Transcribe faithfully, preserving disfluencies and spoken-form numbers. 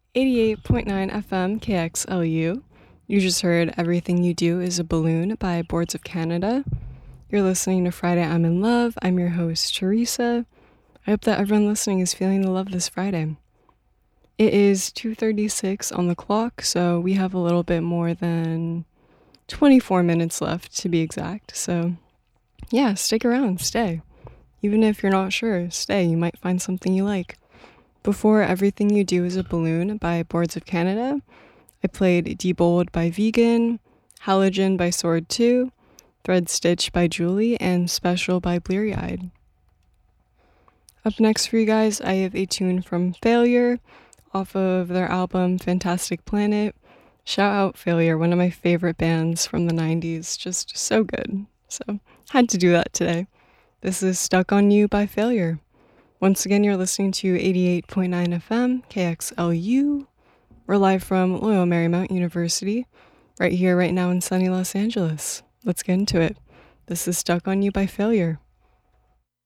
eighty-eight point nine F M K X L U. You just heard Everything You Do Is a Balloon by Boards of Canada. You're listening to Friday I'm in Love. I'm your host, Teresa. I hope that everyone listening is feeling the love this Friday. It is two thirty-six on the clock, so we have a little bit more than twenty-four minutes left to be exact. So yeah, stick around, stay. Even if you're not sure, stay. You might find something you like. Before Everything You Do Is a Balloon by Boards of Canada, I played Debold by Vegan, Halogen by Sword two, Thread Stitch by Julie, and Special by Bleary Eyed. Up next for you guys, I have a tune from Failure off of their album Fantastic Planet. Shout out Failure, one of my favorite bands from the nineties. Just so good. So, had to do that today. This is Stuck on You by Failure. Once again, you're listening to eighty-eight point nine F M, K X L U. We're live from Loyola Marymount University, right here, right now in sunny Los Angeles. Let's get into it. This is Stuck on You by Failure.